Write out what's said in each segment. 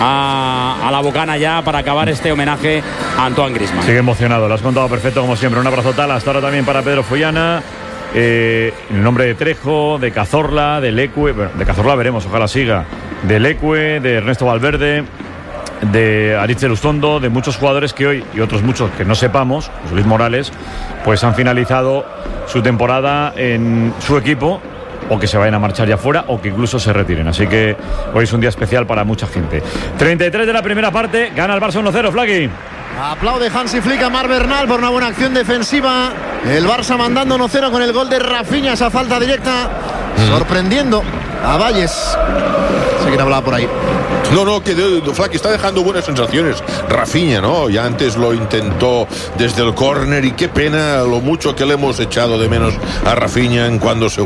a la bocana ya para acabar este homenaje a Antoine Griezmann. Sigue emocionado, lo has contado perfecto como siempre. Un abrazo tal, hasta ahora también para Pedro Follana. En el nombre de Trejo, de Cazorla, de Leque, bueno, de Cazorla veremos, ojalá siga, de Leque, de Ernesto Valverde, de Aritz Elustondo, de muchos jugadores que hoy, y otros muchos que no sepamos, José Luis Morales, pues han finalizado su temporada en su equipo, o que se vayan a marchar ya fuera, o que incluso se retiren. Así que hoy es un día especial para mucha gente. 33 de la primera parte, gana el Barça 1-0, Flaqui. Aplaude Hansi Flick a Marc Bernal por una buena acción defensiva. El Barça mandando 1-0 con el gol de Rafinha, esa falta directa, sorprendiendo a Valles. Sé quién hablaba por ahí. No, que Flaky está dejando buenas sensaciones. Rafinha, ¿no? Ya antes lo intentó desde el córner y qué pena lo mucho que le hemos echado de menos a Rafinha cuando su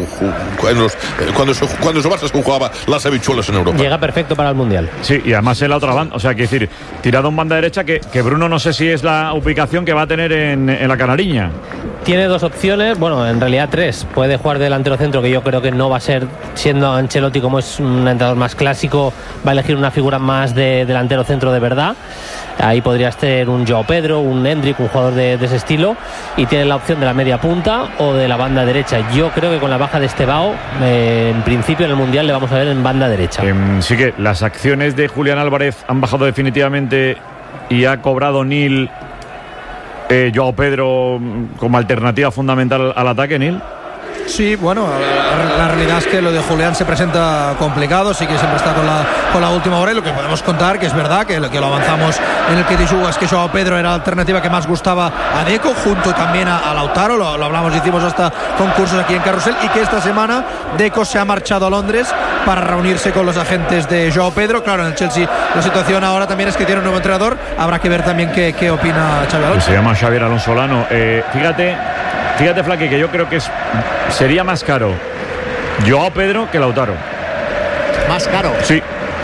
Barça se jugaba las habichuelas en Europa. Llega perfecto para el Mundial. Sí, y además en la otra banda, o sea, quiero decir, tirado en banda derecha que Bruno no sé si es la ubicación que va a tener en la Canariña. Tiene dos opciones, bueno, en realidad tres. Puede jugar de delantero centro, que yo creo que no va a ser, siendo Ancelotti como es un entrenador más clásico, va a elegir una figura más de delantero centro de verdad. Ahí podría ser un Joao Pedro, un Hendrik, un jugador de ese estilo. Y tiene la opción de la media punta o de la banda derecha. Yo creo que con la baja de Estevao, en principio en el Mundial le vamos a ver en banda derecha. Sí que las acciones de Julián Álvarez han bajado definitivamente y ha cobrado Nil Joao Pedro como alternativa fundamental al ataque, Nil. Sí, bueno, la realidad es que lo de Julián se presenta complicado, sí que siempre está con la última hora, y lo que podemos contar, que es verdad, que lo avanzamos en el que Disuga, es que Joao Pedro era la alternativa que más gustaba a Deco, junto también a Lautaro, lo hablamos, hicimos hasta concursos aquí en Carrusel, y que esta semana Deco se ha marchado a Londres para reunirse con los agentes de Joao Pedro. Claro, en el Chelsea la situación ahora también es que tiene un nuevo entrenador, habrá que ver también qué opina Xabi Alonso. Pues se llama Xavier Alonso Lano. Fíjate, Flaque, que yo creo que sería más caro Joao Pedro que Lautaro. ¿Más caro? Sí,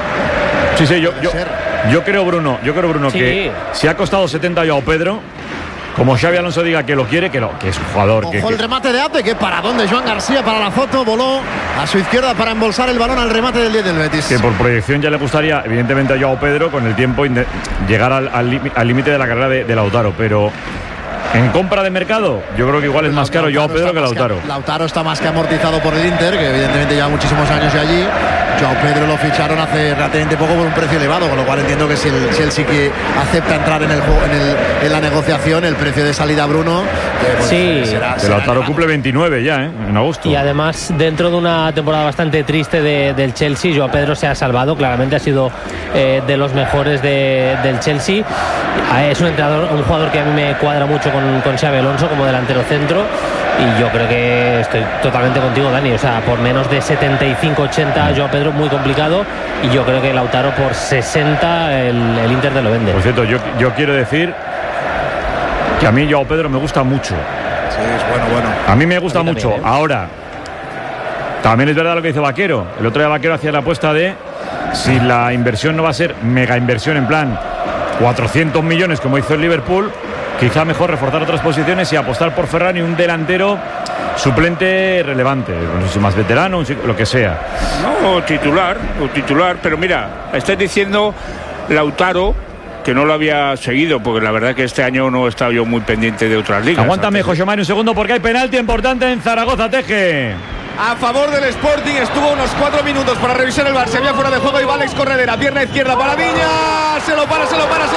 yo creo, Bruno, sí, que si ha costado 70 Joao Pedro, como Xabi Alonso diga que lo quiere, que es un jugador. Ojo el remate de Ape, que para donde Joan García para la foto, voló a su izquierda para embolsar el balón al remate del 10 del Betis. Que por proyección ya le gustaría, evidentemente, a Joao Pedro con el tiempo llegar al límite de la carrera de Lautaro, pero en compra de mercado, yo creo que igual es más caro Joao Pedro que Lautaro. Lautaro está más que amortizado por el Inter, que evidentemente lleva muchísimos años allí. Joao Pedro lo ficharon hace relativamente poco por un precio elevado, con lo cual entiendo que si el sí que acepta entrar en la negociación, el precio de salida Bruno, pues sí, será Lautaro cumple 29 ya, en agosto. Y además, dentro de una temporada bastante triste del Chelsea, Joao Pedro se ha salvado, claramente ha sido de los mejores del Chelsea. Es un jugador que a mí me cuadra mucho con Xabi Alonso como delantero centro, y yo creo que estoy totalmente contigo, Dani. O sea, por menos de 75-80 Joao Pedro muy complicado, y yo creo que Lautaro por 60 el Inter te lo vende. Por cierto, yo quiero decir que a mí Joao Pedro me gusta mucho. Sí, es bueno. A mí me gusta mucho. También, ahora, también es verdad lo que dice Vaquero. El otro día Vaquero hacía la apuesta de si la inversión no va a ser mega inversión en plan 400 millones como hizo el Liverpool, quizá mejor reforzar otras posiciones y apostar por Ferran y un delantero suplente relevante, no sé si más veterano, lo que sea. No, o titular, pero mira, estáis diciendo Lautaro, que no lo había seguido, porque la verdad que este año no he estado yo muy pendiente de otras ligas. Aguántame, José Mario, un segundo, porque hay penalti importante en Zaragoza, Teje. A favor del Sporting, estuvo unos 4 minutos para revisar el VAR, se había fuera de juego y va Alex Corredera, pierna izquierda para Viña, se lo para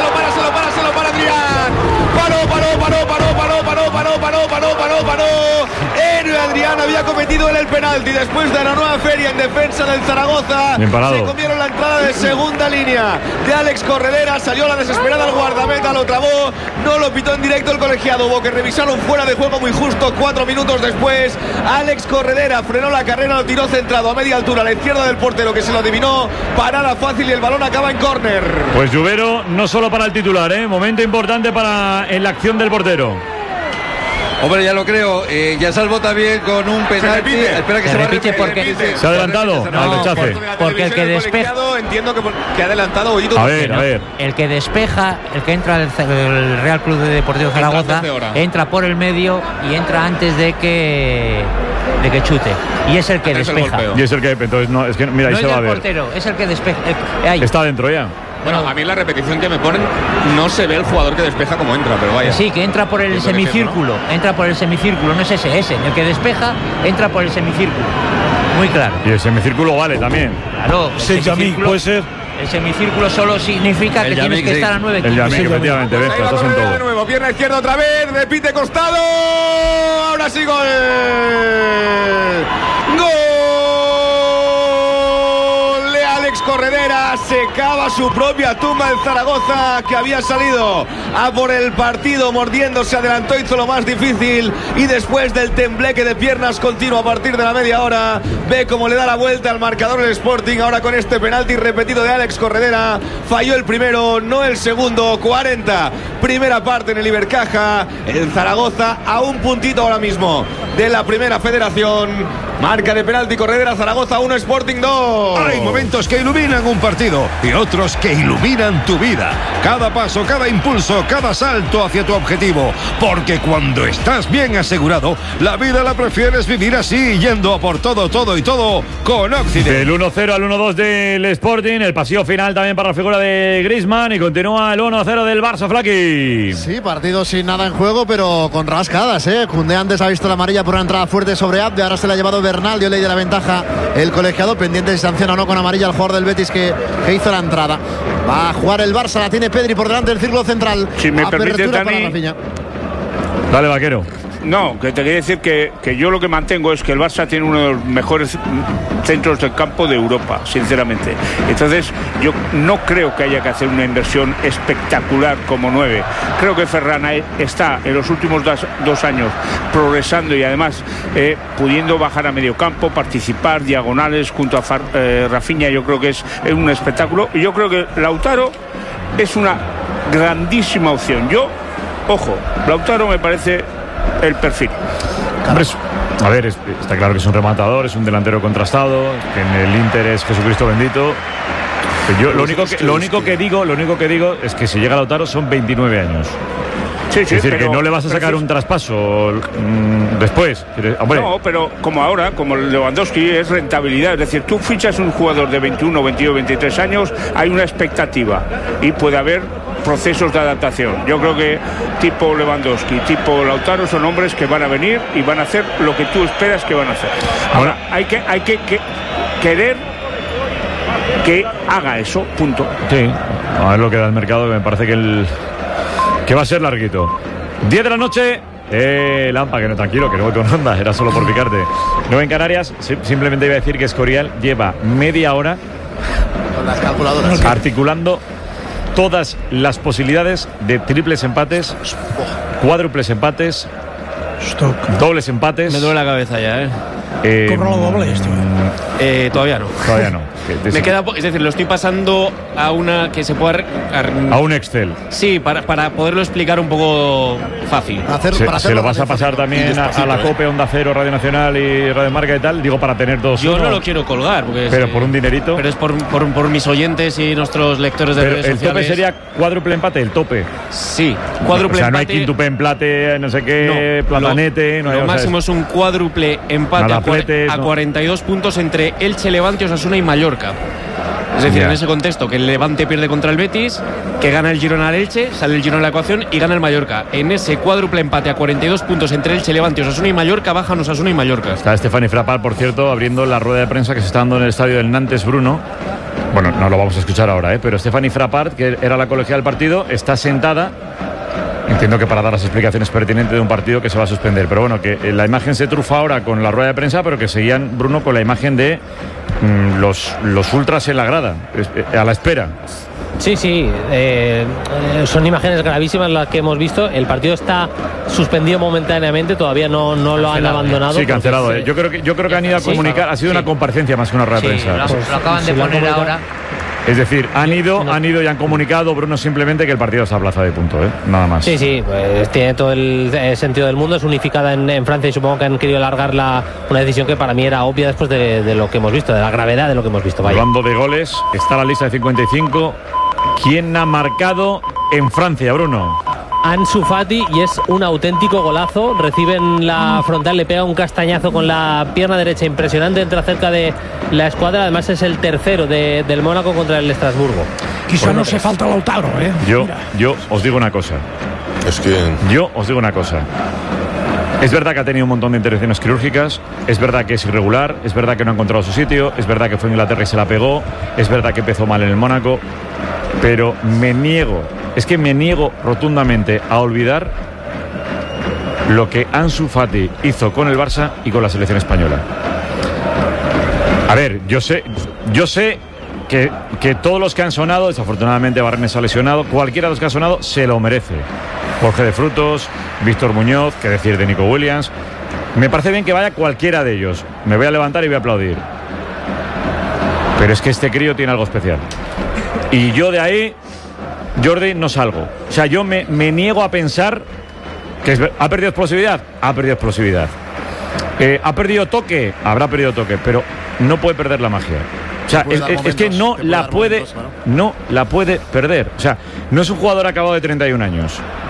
Adrián. Adrián había cometido el penalti después de la nueva feria en defensa del Zaragoza. Se comieron la entrada de segunda línea de Alex Corredera, salió la desesperada al guardameta, lo trabó, no lo pitó en directo el colegiado, hubo que revisarlo fuera de juego muy justo 4 minutos después. Alex Corredera frenó la carrera, lo tiró centrado a media altura a la izquierda del portero, que se lo adivinó, parada fácil y el balón acaba en córner. Pues Lluvero no solo para el titular, momento importante en la acción del portero. Hombre, ya lo creo. Ya salvo también con un penalti. Espera que se repite porque se ha adelantado al rechace. Porque el que despeja, entiendo que ha adelantado. A ver. El que despeja, el que entra el Real Club de Deportivo Zaragoza, entra por el medio y entra antes de que chute, y es el que despeja. Y es el que, entonces no, es que mira, ahí no se va a ver. Portero, es el que despeja. Está dentro ya. Bueno, a mí en la repetición que me ponen no se ve el jugador que despeja como entra, pero vaya. Sí, que entra por el semicírculo, ¿no? Entra por el semicírculo, no es ese, el que despeja entra por el semicírculo. Muy claro. Y el semicírculo vale también. Claro, puede ser. El semicírculo solo significa que tienes que estar a 9 El Yamik, efectivamente, ves, estás en todo. De nuevo, pierna izquierda otra vez, repite costado. Ahora sí, gol. ¡Gol! Alex Corredera se cava su propia tumba el Zaragoza, que había salido a por el partido mordiendo, se adelantó, hizo lo más difícil y después del tembleque de piernas continuo a partir de la media hora, ve cómo le da la vuelta al marcador el Sporting. Ahora con este penalti repetido de Alex Corredera, falló el primero, no el segundo. 40, primera parte en el Ibercaja, el Zaragoza a un puntito ahora mismo de la primera federación. Marca de penalti Corredera, Zaragoza 1, Sporting 2. Hay momentos que iluminan un partido y otros que iluminan tu vida. Cada paso, cada impulso, cada salto hacia tu objetivo. Porque cuando estás bien asegurado, la vida la prefieres vivir así, yendo a por todo con Occident. Del 1-0 al 1-2 del Sporting, el pasillo final también para la figura de Griezmann y continúa el 1-0 del Barça, Flaki. Sí, partido sin nada en juego, pero con rascadas, Koundé antes ha visto la amarilla por una entrada fuerte sobre Abde, ahora se la ha llevado Bernal, dio ley de la ventaja el colegiado, pendiente si sanciona o no con amarilla al jugador del Betis que hizo la entrada. Va a jugar el Barça, la tiene Pedri por delante del círculo central. Si me permite, Dani. Dale, Vaquero. No, que te quería decir que yo lo que mantengo es que el Barça tiene uno de los mejores centros del campo de Europa, sinceramente. Entonces, yo no creo que haya que hacer una inversión espectacular como 9. Creo que Ferran está en los últimos 2 años progresando y además pudiendo bajar a medio campo, participar, diagonales junto a Rafinha. Yo creo que es un espectáculo. Y yo creo que Lautaro es una grandísima opción. Ojo, Lautaro me parece el perfil. A ver, está claro que es un rematador, es un delantero contrastado, que en el Inter es Jesucristo bendito. Yo lo único que digo es que si llega Lautaro son 29 años. Sí, es decir, que no le vas a sacar un traspaso después. Hombre. No, pero como ahora, como Lewandowski, es rentabilidad. Es decir, tú fichas un jugador de 21, 22, 23 años, hay una expectativa y puede haber procesos de adaptación. Yo creo que tipo Lewandowski, tipo Lautaro son hombres que van a venir y van a hacer lo que tú esperas que van a hacer. Ahora, hay que querer que haga eso, punto. Sí, a ver lo que da el mercado, que me parece que va a ser larguito. 10 de la noche. Lampa, que no, tranquilo, que no voy con onda, era solo por picarte. 9 en Canarias. Simplemente iba a decir que Escorial lleva media hora con las calculadoras articulando todas las posibilidades de triples empates, cuádruples empates, dobles empates. Me duele la cabeza ya, ¿Cómo lo doble esto? Todavía no. Todavía no. Me queda, es decir, lo estoy pasando a una que se pueda a un Excel. Sí, para poderlo explicar un poco fácil. Se lo vas a pasar también a la COPE, Onda Cero, Radio Nacional y Radio Marca y tal. Digo, para tener dos. Yo no lo quiero colgar. Pero por un dinerito. Pero es por mis oyentes y nuestros lectores de redes sociales. El tope sería cuádruple empate, el tope. Sí, cuádruple empate. No hay quíntuple empate, no sé qué, platanete. Lo máximo es un cuádruple empate a 42 puntos entre Elche, Levante, Osasuna y Mallorca. Es decir, en ese contexto, que el Levante pierde contra el Betis, que gana el Girona al Elche, sale el Girona de la ecuación y gana el Mallorca. En ese cuádruple empate a 42 puntos entre Elche, Levante, Osasuna y Mallorca, bajan Osasuna y Mallorca. Está Stéphanie Frappart, por cierto, abriendo la rueda de prensa que se está dando en el estadio del Nantes Bruno. Bueno, no lo vamos a escuchar ahora, pero Stéphanie Frappart, que era la colegial del partido, está sentada. Entiendo que para dar las explicaciones pertinentes de un partido que se va a suspender. Pero bueno, que la imagen se trufa ahora con la rueda de prensa, pero que seguían, Bruno, con la imagen de los ultras en la grada, a la espera. Sí, son imágenes gravísimas las que hemos visto. El partido está suspendido momentáneamente, todavía no lo han abandonado. Sí, cancelado. Yo creo que han ido a comunicar, ha sido una comparecencia más que una rueda de prensa. Lo acaban de poner ahora. Es decir, han ido y han comunicado, Bruno, simplemente que el partido se aplaza de punto, nada más. Sí, pues tiene todo el sentido del mundo, es unificada en Francia y supongo que han querido alargar una decisión que para mí era obvia después de lo que hemos visto, de la gravedad de lo que hemos visto. Vaya. Hablando de goles, está la lista de 55. ¿Quién ha marcado en Francia, Bruno? Ansu Fati, y es un auténtico golazo. Recibe en la frontal, le pega un castañazo con la pierna derecha impresionante, entra cerca de la escuadra. Además es el tercero del Mónaco contra el Estrasburgo. Quizá no se falta Lautaro, ¿eh? Yo os digo una cosa. Es verdad que ha tenido un montón de intervenciones quirúrgicas, es verdad que es irregular, es verdad que no ha encontrado su sitio, es verdad que fue en Inglaterra y se la pegó, es verdad que empezó mal en el Mónaco, pero me niego rotundamente a olvidar lo que Ansu Fati hizo con el Barça y con la selección española. A ver, yo sé que todos los que han sonado, desafortunadamente Barrenes se ha lesionado, cualquiera de los que ha sonado se lo merece. Jorge de Frutos, Víctor Muñoz, qué decir de Nico Williams. Me parece bien que vaya cualquiera de ellos. Me voy a levantar y voy a aplaudir. Pero es que este crío tiene algo especial. Y yo de ahí, Jordi, no salgo. O sea, yo me niego a pensar que ha perdido explosividad. Ha perdido explosividad. ¿Ha perdido toque? Habrá perdido toque, pero no puede perder la magia. O sea, es que no la puede perder. O sea, no es un jugador acabado de 31 años.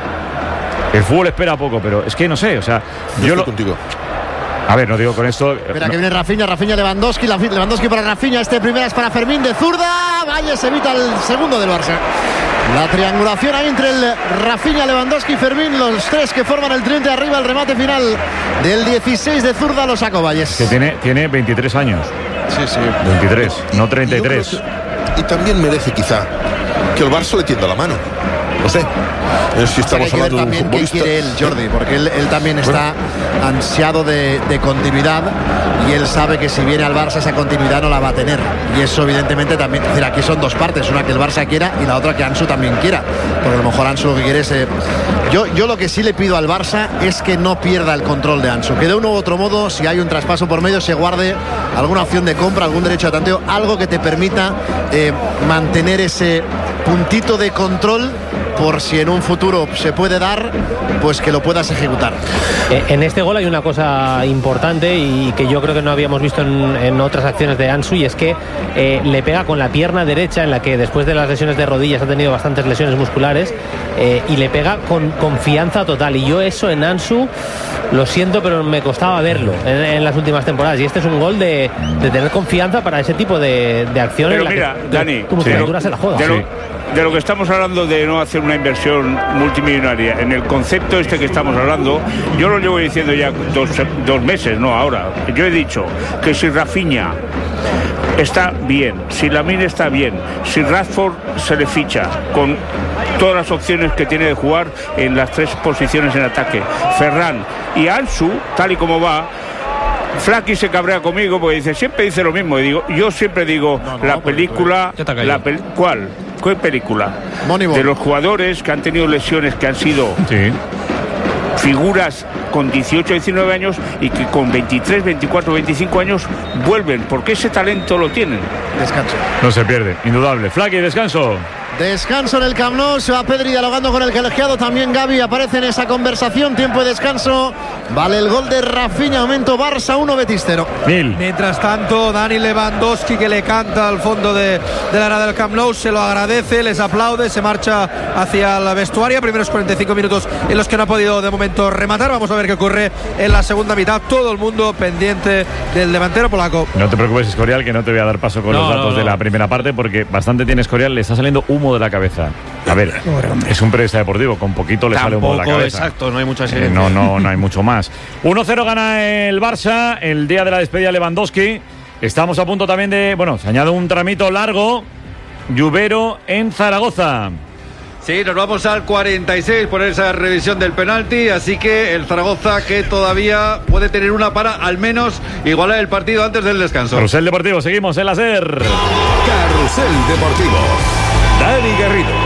El fútbol espera poco, pero es que no sé, o sea, yo lo contigo. A ver, no digo con esto. Espera, que viene Rafinha, Lewandowski para Rafinha, primera es para Fermín de zurda. Valles evita el segundo del Barça. La triangulación ahí entre el Rafinha, Lewandowski y Fermín, los tres que forman el tridente arriba, el remate final del 16 de zurda lo sacó Valles. Que tiene 23 años. Sí. 23, no 33. Y también merece quizá que el Barça le tienda la mano. No sé. Si estamos hablando de un futbolista. ¿Qué quiere él, Jordi? Porque él también está ansiado de continuidad y él sabe que si viene al Barça esa continuidad no la va a tener. Y eso evidentemente también, es decir, aquí son dos partes, una que el Barça quiera y la otra que Ansu también quiera. Porque a lo mejor Ansu lo que quiere es... Yo lo que sí le pido al Barça es que no pierda el control de Ansu. Que de uno u otro modo, si hay un traspaso por medio, se guarde alguna opción de compra, algún derecho de tanteo, algo que te permita mantener ese puntito de control por si en un futuro se puede dar, pues que lo puedas ejecutar. En este gol hay una cosa importante y que yo creo que no habíamos visto en otras acciones de Ansu, y es que le pega con la pierna derecha, en la que después de las lesiones de rodillas ha tenido bastantes lesiones musculares, y le pega con confianza total, y yo eso en Ansu lo siento, pero me costaba verlo en las últimas temporadas, y este es un gol de tener confianza para ese tipo de acciones. Pero mira, Dani, se la juega. De lo que estamos hablando de no hacer una inversión multimillonaria, en el concepto este que estamos hablando, yo lo llevo diciendo ya dos meses, no ahora. Yo he dicho que si Rafinha está bien, si Lamine está bien, si Rashford se le ficha con todas las opciones que tiene de jugar en las tres posiciones en ataque, Ferran y Ansu, tal y como va. Flaky se cabrea conmigo porque siempre dice lo mismo. Yo siempre digo, la película. ¿Cuál? ¿Qué película? Moneyball. De los jugadores que han tenido lesiones, que han sido figuras con 18, 19 años y que con 23, 24, 25 años vuelven, porque ese talento lo tienen. Descanso. No se pierde, indudable. Flaky, descanso. Descanso en el Camp Nou, se va Pedri dialogando con el colegiado, también Gavi aparece en esa conversación, tiempo de descanso, vale el gol de Rafinha, momento Barça 1, Betis 0. Mientras tanto, Dani Lewandowski, que le canta al fondo de la área del Camp Nou, se lo agradece, les aplaude, se marcha hacia el vestuario, primeros 45 minutos en los que no ha podido de momento rematar, vamos a ver qué ocurre en la segunda mitad, todo el mundo pendiente del delantero polaco. No te preocupes, Escorial, que no te voy a dar paso con los datos de la primera parte, porque bastante tiene Escorial, le está saliendo humo de la cabeza. A ver, es un periodista deportivo, con poquito le sale humo de la cabeza. Exacto, no hay mucha no hay mucho más. 1-0 gana el Barça el día de la despedida de Lewandowski. Estamos a punto también de, se añade un tramito largo, Lluvero en Zaragoza. Sí, nos vamos al 46 por esa revisión del penalti, así que el Zaragoza, que todavía puede tener una para al menos igualar el partido antes del descanso. Carrusel Deportivo, seguimos en la SER. Carrusel Deportivo. Dani Garrido.